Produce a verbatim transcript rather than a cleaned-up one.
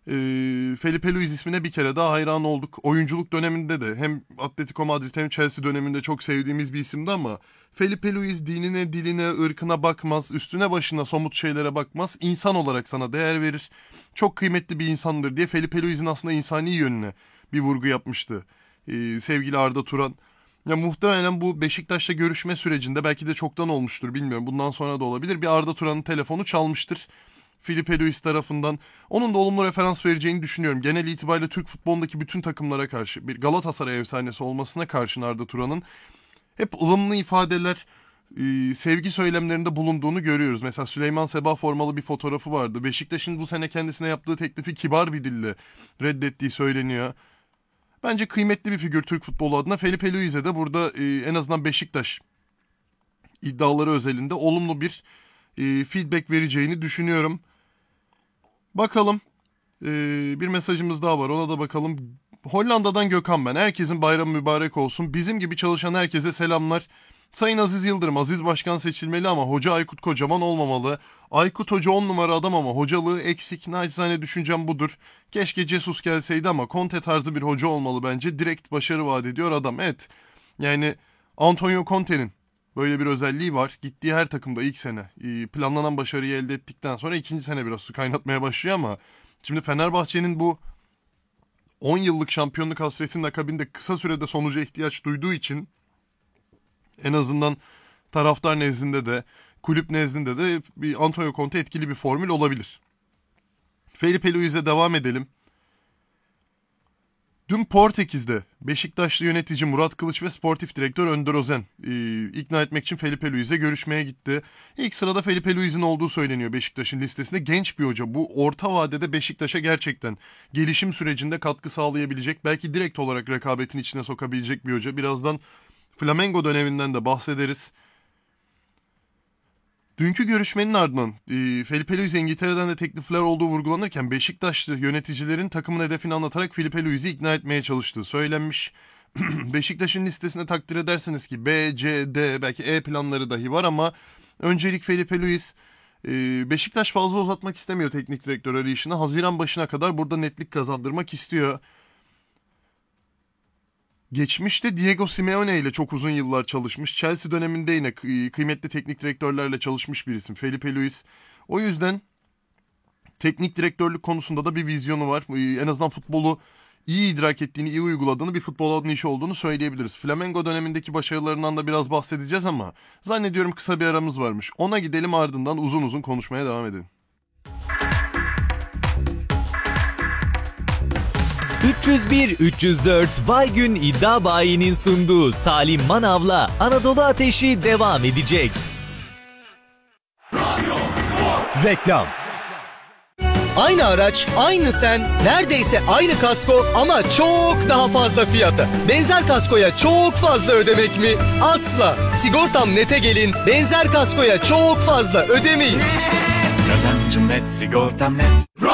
e, Felipe Luis ismine bir kere daha hayran olduk. Oyunculuk döneminde de hem Atletico Madrid hem Chelsea döneminde çok sevdiğimiz bir isimdi ama Felipe Luis dinine, diline, ırkına bakmaz, üstüne başına somut şeylere bakmaz. İnsan olarak sana değer verir. Çok kıymetli bir insandır diye Felipe Luis'in aslında insani yönüne bir vurgu yapmıştı ee, sevgili Arda Turan. Ya muhtemelen bu Beşiktaş'la görüşme sürecinde belki de çoktan olmuştur, bilmiyorum. Bundan sonra da olabilir. Bir Arda Turan'ın telefonu çalmıştır Felipe Luis tarafından. Onun da olumlu referans vereceğini düşünüyorum. Genel itibariyle Türk futbolundaki bütün takımlara karşı, bir Galatasaray efsanesi olmasına karşın Arda Turan'ın hep ılımlı ifadeler, e, sevgi söylemlerinde bulunduğunu görüyoruz. Mesela Süleyman Seba formalı bir fotoğrafı vardı. Beşiktaş'ın bu sene kendisine yaptığı teklifi kibar bir dille reddettiği söyleniyor. Bence kıymetli bir figür Türk futbolu adına. Felipe Luis'e de burada e, en azından Beşiktaş iddiaları özelinde olumlu bir e, feedback vereceğini düşünüyorum. Bakalım. E, bir mesajımız daha var, ona da bakalım. Hollanda'dan Gökhan ben. Herkesin bayramı mübarek olsun. Bizim gibi çalışan herkese selamlar. Sayın Aziz Yıldırım, Aziz Başkan seçilmeli ama Hoca Aykut Kocaman olmamalı. Aykut Hoca on numara adam ama hocalığı eksik. Naçizane düşüncem budur. Keşke Jesus gelseydi ama Conte tarzı bir hoca olmalı bence. Direkt başarı vaat ediyor adam. Evet, yani Antonio Conte'nin böyle bir özelliği var. Gittiği her takımda ilk sene planlanan başarıyı elde ettikten sonra ikinci sene biraz su kaynatmaya başlıyor ama şimdi Fenerbahçe'nin bu on yıllık şampiyonluk hasretinin akabinde kısa sürede sonuca ihtiyaç duyduğu için en azından taraftar nezdinde de kulüp nezdinde de bir Antonio Conte etkili bir formül olabilir. Felipe Luis'e devam edelim. Dün Portekiz'de Beşiktaşlı yönetici Murat Kılıç ve sportif direktör Önder Özen e, ikna etmek için Felipe Luis'e görüşmeye gitti. İlk sırada Felipe Luis'in olduğu söyleniyor Beşiktaş'ın listesinde. Genç bir hoca, bu orta vadede Beşiktaş'a gerçekten gelişim sürecinde katkı sağlayabilecek, belki direkt olarak rekabetin içine sokabilecek bir hoca. Birazdan Flamengo döneminden de bahsederiz. Dünkü görüşmenin ardından e, Felipe Luis'e İngiltere'den de teklifler olduğu vurgulanırken Beşiktaşlı yöneticilerin takımın hedefini anlatarak Felipe Luis'i ikna etmeye çalıştığı söylenmiş. Beşiktaş'ın listesine takdir edersiniz ki B, C, D, belki E planları dahi var ama öncelik Felipe Luis. E, Beşiktaş fazla uzatmak istemiyor teknik direktör arayışını. Haziran başına kadar burada netlik kazandırmak istiyor. Geçmişte Diego Simeone ile çok uzun yıllar çalışmış. Chelsea döneminde yine kıymetli teknik direktörlerle çalışmış bir isim Felipe Luis. O yüzden teknik direktörlük konusunda da bir vizyonu var. En azından futbolu iyi idrak ettiğini, iyi uyguladığını, bir futbol anlayışı olduğunu söyleyebiliriz. Flamengo dönemindeki başarılarından da biraz bahsedeceğiz ama zannediyorum kısa bir aramız varmış. Ona gidelim, ardından uzun uzun konuşmaya devam edelim. üç yüz bir üç yüz dört Baygün İddia Bayi'nin sunduğu Salim Manav'la Anadolu Ateşi devam edecek. Reklam. Aynı araç, aynı sen, neredeyse aynı kasko ama çok daha fazla fiyata. Benzer kaskoya çok fazla ödemek mi? Asla. Sigortam Net'e gelin, benzer kaskoya çok fazla ödemeyin. Kazancım net, sigortam net.